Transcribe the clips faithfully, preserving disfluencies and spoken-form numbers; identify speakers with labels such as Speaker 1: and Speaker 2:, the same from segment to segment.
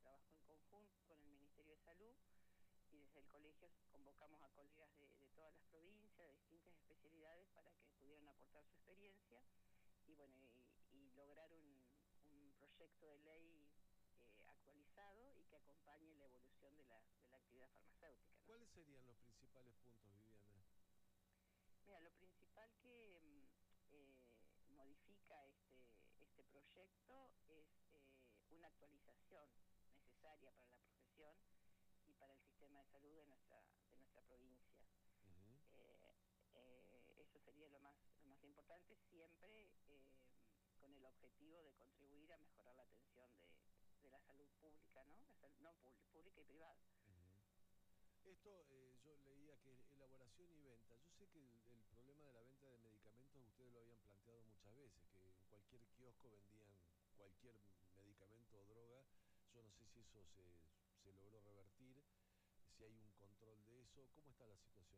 Speaker 1: trabajo en conjunto con el Ministerio de Salud, y desde el colegio convocamos a colegas de, de todas las provincias, de distintas especialidades, para que pudieran aportar su experiencia y bueno y, y lograr un, un proyecto de ley eh, actualizado y que acompañe la evolución de la, de la actividad farmacéutica, ¿no?
Speaker 2: ¿Cuáles serían los principales puntos, Viviana?
Speaker 1: Mira, lo principal que eh, modifica este, este proyecto es eh, una actualización necesaria para la profesión y para el sistema de salud de nuestra, de nuestra provincia.
Speaker 2: Uh-huh.
Speaker 1: eh, eh, eso sería lo más, lo más importante, siempre eh, con el objetivo de contribuir a mejorar la atención de, de la salud pública, ¿no? La salud, no pública y privada.
Speaker 2: Uh-huh. Esto eh, yo leía que es elaboración y venta. Yo sé que el, el problema de la venta de medicamentos ustedes lo habían planteado muchas veces, que en cualquier kiosco vendían cualquier medicamento o droga. Yo no sé si eso se, se logró revertir, si hay un control de eso. ¿Cómo está la situación?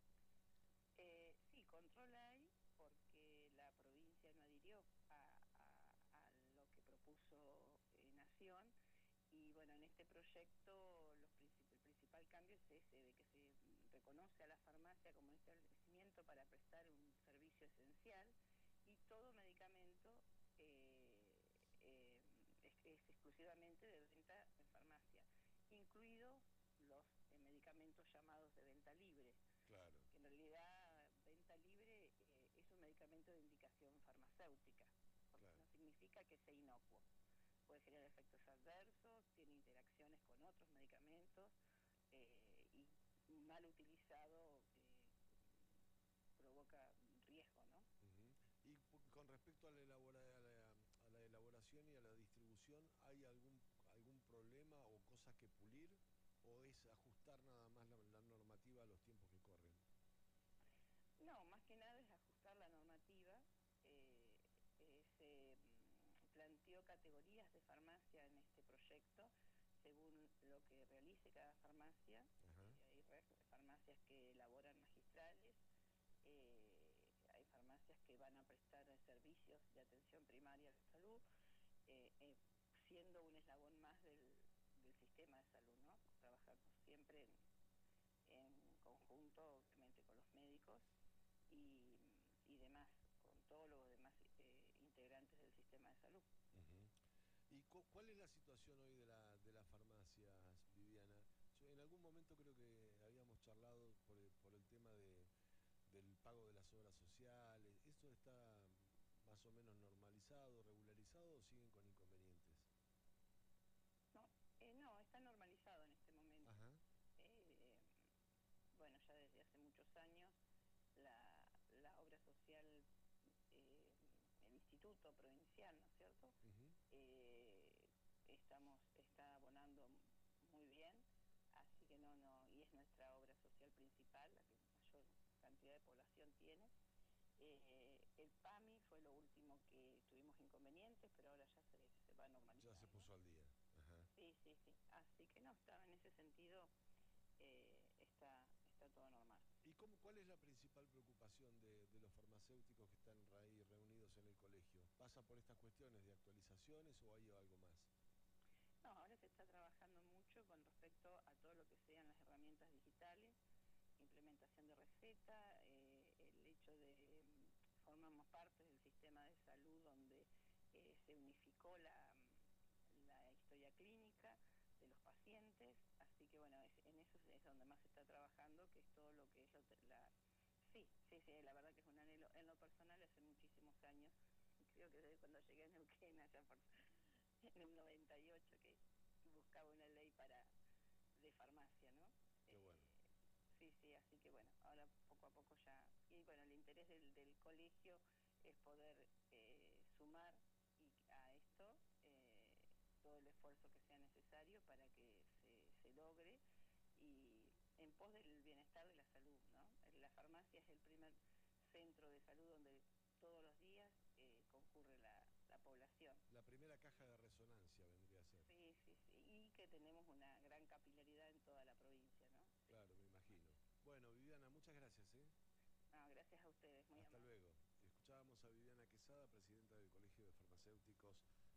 Speaker 1: Eh, sí, control hay, porque la provincia no adhirió a, a, a lo que propuso eh, Nación. Y bueno, en este proyecto los princip el principal cambio es ese, de que se reconoce a la farmacia como un establecimiento para prestar un servicio esencial, y todo medicamento eh, eh, es, es exclusivamente de venta en farmacia, incluidos los eh, medicamentos llamados de venta libre.
Speaker 2: Claro.
Speaker 1: Que en realidad venta libre eh, es un medicamento de indicación farmacéutica, porque
Speaker 2: Claro.
Speaker 1: no significa que sea inocuo. Puede generar efectos adversos, tiene interacciones con otros medicamentos eh, y mal utilizado eh, provoca riesgo, ¿no?
Speaker 2: Uh-huh. Y con respecto a la, elabora, a, la, a la elaboración y a la distribución, ¿hay algún, algún problema o cosas que pulir? ¿O es ajustar nada más la, la normativa a los tiempos que corren?
Speaker 1: No, más que nada es ajustar la normativa. Eh, eh, se mm, planteó categorías de farmacia en este proyecto según lo que realice cada farmacia.
Speaker 2: Uh-huh.
Speaker 1: Eh, hay farmacias que elaboran magistrales, eh, hay farmacias que van a prestar servicios de atención primaria de salud, eh, eh, siendo un eslabón más del, del sistema de salud, ¿no? Trabajamos siempre en, en conjunto, obviamente, con los médicos y, y demás, con todos los demás eh, integrantes del sistema de salud.
Speaker 2: Uh-huh. ¿Y cu cuál es la situación hoy de, la, de las farmacias, Viviana? Yo en algún momento creo que habíamos charlado por el, por el tema de, del pago de las obras sociales. ¿Esto está más o menos normalizado, regularizado, o siguen con inconvenientes?
Speaker 1: No, eh, no, está normalizado en este momento.
Speaker 2: Ajá.
Speaker 1: Eh, bueno, ya desde hace muchos años la, la obra social, eh, el instituto provincial, ¿no es cierto?
Speaker 2: Uh-huh.
Speaker 1: Eh, estamos, está abonando muy bien, así que no, no, y es nuestra obra social principal, la que mayor cantidad de población tiene. Eh, el PAMI fue lo último que tuvimos inconvenientes, pero ahora ya se, se va normalizando.
Speaker 2: Ya se puso al día. Ajá.
Speaker 1: Sí, sí, sí. Así que no, está en ese sentido, eh, está, está todo normal.
Speaker 2: ¿Y cómo, cuál es la principal preocupación de, de los farmacéuticos que están ahí reunidos en el colegio? ¿Pasa por estas cuestiones de actualizaciones o hay algo más?
Speaker 1: No, ahora se está trabajando mucho con respecto a todo lo que sean las herramientas digitales, implementación de receta, eh, el hecho de mm, formamos parte del sistema de salud donde eh, se unificó la, la historia clínica de los pacientes, así que bueno, es, en eso es donde más se está trabajando, que es todo lo que es lo, la... Sí, sí, sí, la verdad que es un anhelo. En lo personal hace muchísimos años, creo que desde cuando llegué a Neuquén, allá por, en el noventa y ocho, que buscaba una ley para de farmacia, ¿no?
Speaker 2: Qué bueno.
Speaker 1: Eh, sí, sí, así que bueno, ahora poco a poco ya... Y bueno, el interés del, del colegio es poder eh, sumar y a esto eh, todo el esfuerzo que sea necesario para que se, se logre, y en pos del bienestar de la salud, ¿no? La farmacia es el primer centro de salud donde todos los días eh, concurre la, la población.
Speaker 2: La primera caja de resonancia vendría a ser.
Speaker 1: Sí, sí, sí, y que tenemos una gran capilaridad en toda la provincia, ¿no? Sí.
Speaker 2: Claro, me imagino. Bueno, Viviana, muchas gracias, ¿eh?
Speaker 1: No, gracias a ustedes, muy
Speaker 2: Hasta
Speaker 1: amables.
Speaker 2: luego. Escuchábamos a Viviana Quesada, presidenta del Colegio de Farmacéuticos